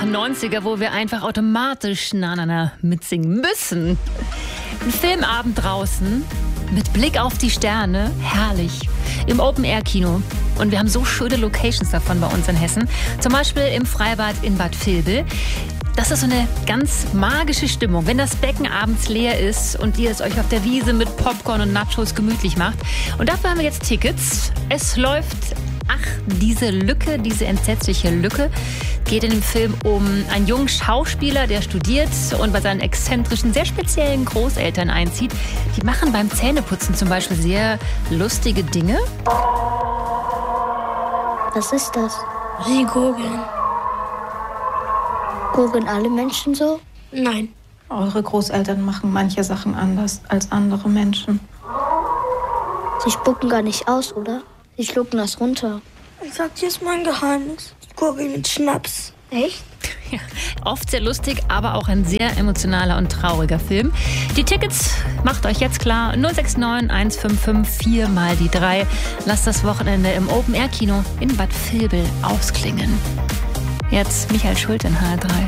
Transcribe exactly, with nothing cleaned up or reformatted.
neunziger, wo wir einfach automatisch na na na mitsingen müssen. Ein Filmabend draußen mit Blick auf die Sterne, herrlich, im Open-Air-Kino. Und wir haben so schöne Locations davon bei uns in Hessen. Zum Beispiel im Freibad in Bad Vilbel. Das ist so eine ganz magische Stimmung, wenn das Becken abends leer ist und ihr es euch auf der Wiese mit Popcorn und Nachos gemütlich macht. Und dafür haben wir jetzt Tickets. Es läuft, ach, diese Lücke, diese entsetzliche Lücke, geht in dem Film um einen jungen Schauspieler, der studiert und bei seinen exzentrischen, sehr speziellen Großeltern einzieht. Die machen beim Zähneputzen zum Beispiel sehr lustige Dinge. Was ist das? Sie gurgeln. Gurgeln alle Menschen so? Nein. Eure Großeltern machen manche Sachen anders als andere Menschen. Sie spucken gar nicht aus, oder? Sie schlucken das runter. Ich sag dir jetzt mal ein Geheimnis. Ich gurgel mit Schnaps. Echt? Ja, oft sehr lustig, aber auch ein sehr emotionaler und trauriger Film. Die Tickets macht euch jetzt klar. null sechs neun eins fünf fünf vier mal die drei. Lasst das Wochenende im Open-Air-Kino in Bad Vilbel ausklingen. Jetzt Michael Schulte in H R drei.